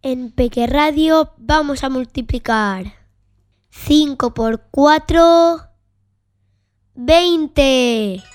En Peque Radio vamos a multiplicar 5 por 4, 20.